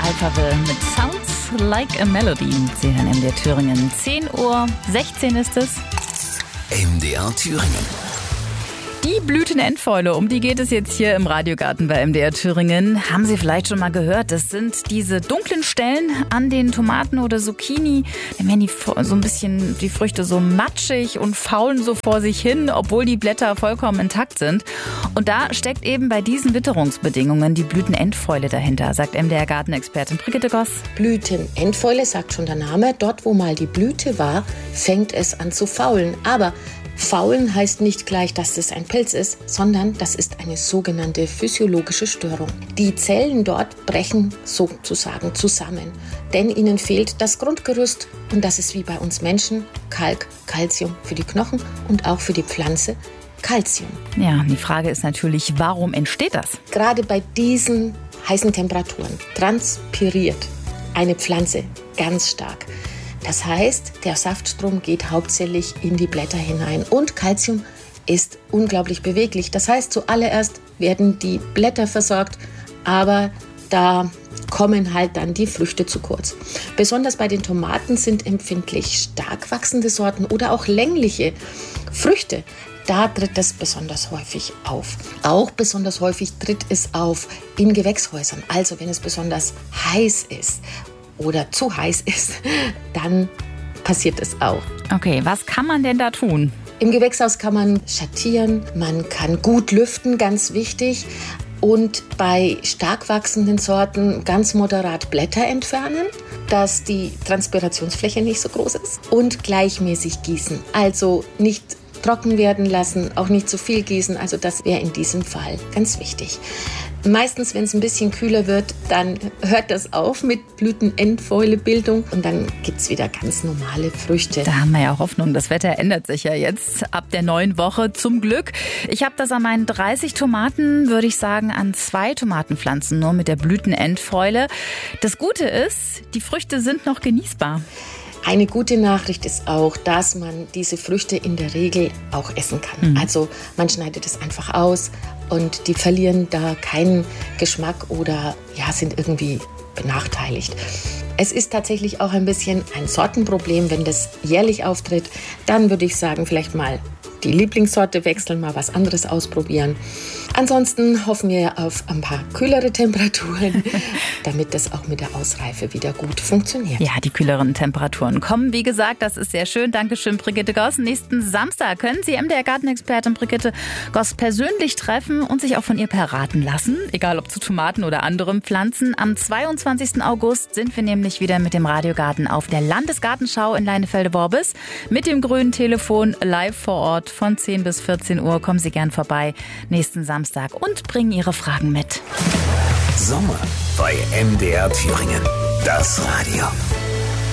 Alphaville mit Sounds Like a Melody. Sie hören MDR Thüringen. 10:16 Uhr ist es. MDR Thüringen. Die Blütenendfäule, um die geht es jetzt hier im Radiogarten bei MDR Thüringen. Haben Sie vielleicht schon mal gehört? Das sind diese dunklen Stellen an den Tomaten oder Zucchini. Dann werden so ein bisschen die Früchte so matschig und faulen so vor sich hin, obwohl die Blätter vollkommen intakt sind. Und da steckt eben bei diesen Witterungsbedingungen die Blütenendfäule dahinter, sagt MDR Gartenexpertin Brigitte Goss. Blütenendfäule, sagt schon der Name. Dort, wo mal die Blüte war, fängt es an zu faulen. Aber faulen heißt nicht gleich, dass es ein Pilz ist, sondern das ist eine sogenannte physiologische Störung. Die Zellen dort brechen sozusagen zusammen, denn ihnen fehlt das Grundgerüst und das ist wie bei uns Menschen Kalk, Calcium für die Knochen und auch für die Pflanze Calcium. Ja, die Frage ist natürlich, warum entsteht das? Gerade bei diesen heißen Temperaturen transpiriert eine Pflanze ganz stark. Das heißt, der Saftstrom geht hauptsächlich in die Blätter hinein und Calcium ist unglaublich beweglich. Das heißt, zuallererst werden die Blätter versorgt, aber da kommen halt dann die Früchte zu kurz. Besonders bei den Tomaten sind empfindlich stark wachsende Sorten oder auch längliche Früchte. Da tritt es besonders häufig auf. Auch besonders häufig tritt es auf in Gewächshäusern. Also wenn es besonders heiß ist oder zu heiß ist, dann passiert es auch. Okay, was kann man denn da tun? Im Gewächshaus kann man schattieren, man kann gut lüften, ganz wichtig. Und bei stark wachsenden Sorten ganz moderat Blätter entfernen, dass die Transpirationsfläche nicht so groß ist. Und gleichmäßig gießen, also nicht trocken werden lassen, auch nicht zu viel gießen. Also das wäre in diesem Fall ganz wichtig. Meistens, wenn es ein bisschen kühler wird, dann hört das auf mit Blütenendfäulebildung und dann gibt es wieder ganz normale Früchte. Da haben wir ja Hoffnung, das Wetter ändert sich ja jetzt ab der neuen Woche zum Glück. Ich habe das an meinen 30 Tomaten, würde ich sagen, an 2 Tomatenpflanzen nur mit der Blütenendfäule. Das Gute ist, die Früchte sind noch genießbar. Eine gute Nachricht ist auch, dass man diese Früchte in der Regel auch essen kann. Also man schneidet es einfach aus und die verlieren da keinen Geschmack oder sind irgendwie benachteiligt. Es ist tatsächlich auch ein bisschen ein Sortenproblem, wenn das jährlich auftritt. Dann würde ich sagen, vielleicht mal die Lieblingssorte wechseln, mal was anderes ausprobieren. Ansonsten hoffen wir auf ein paar kühlere Temperaturen, damit das auch mit der Ausreife wieder gut funktioniert. Ja, die kühleren Temperaturen kommen. Wie gesagt, das ist sehr schön. Dankeschön, Brigitte Goss. Nächsten Samstag können Sie MDR Gartenexpertin Brigitte Goss persönlich treffen und sich auch von ihr beraten lassen. Egal ob zu Tomaten oder anderen Pflanzen. Am 22. August sind wir nämlich wieder mit dem Radiogarten auf der Landesgartenschau in Leinefelde-Worbis. Mit dem grünen Telefon live vor Ort von 10 bis 14 Uhr. Kommen Sie gern vorbei nächsten Samstag und bringen Ihre Fragen mit. Sommer bei MDR Thüringen. Das Radio.